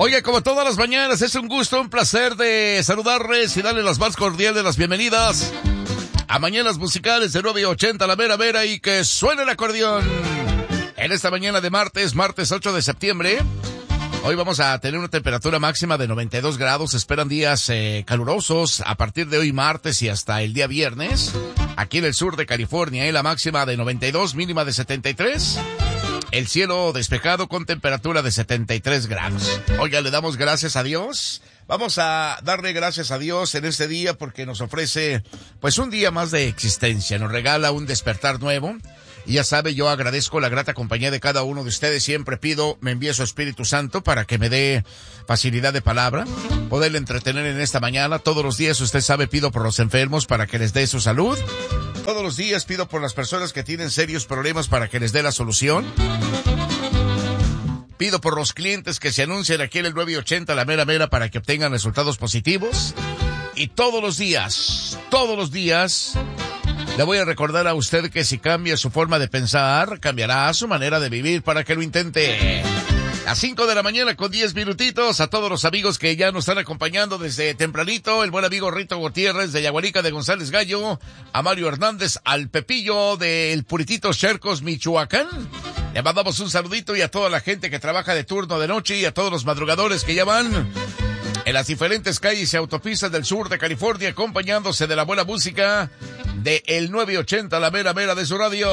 Oye, como todas las mañanas, es un gusto, un placer de saludarles y darles las más cordiales de las bienvenidas a Mañanas Musicales de 9:80, la mera mera, y que suene el acordeón. En esta mañana de martes 8 de septiembre, hoy vamos a tener una temperatura máxima de 92 grados, esperan días calurosos a partir de hoy martes y hasta el día viernes, aquí en el sur de California, la máxima de 92, mínima de 73. El cielo despejado con temperatura de 73 grados. Oiga, le damos gracias a Dios. Vamos a darle gracias a Dios en este día porque nos ofrece, pues, un día más de existencia. Nos regala un despertar nuevo. Y ya sabe, yo agradezco la grata compañía de cada uno de ustedes. Siempre pido, me envíe su Espíritu Santo para que me dé facilidad de palabra, poderle entretener en esta mañana. Todos los días, usted sabe, pido por los enfermos para que les dé su salud. Todos los días pido por las personas que tienen serios problemas para que les dé la solución. Pido por los clientes que se anuncian aquí en el 9:80, la mera mera, para que obtengan resultados positivos. Y todos los días, le voy a recordar a usted que si cambia su forma de pensar, cambiará su manera de vivir, para que lo intente. A 5 de la mañana con 10 minutitos, a todos los amigos que ya nos están acompañando desde tempranito, el buen amigo Rito Gutiérrez de Yaguarica de González Gallo, a Mario Hernández, al Pepillo del Puritito Chercos, Michoacán. Le mandamos un saludito, y a toda la gente que trabaja de turno de noche, y a todos los madrugadores que ya van en las diferentes calles y autopistas del sur de California, acompañándose de la buena música de el 9:80, la mera mera de su radio.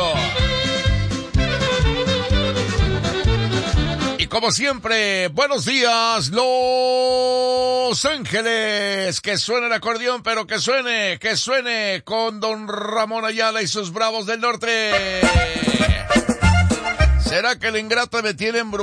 Y como siempre, buenos días, Los Ángeles. Que suene el acordeón, pero que suene con don Ramón Ayala y sus Bravos del Norte. ¿Será que el ingrato me tiene embrujado?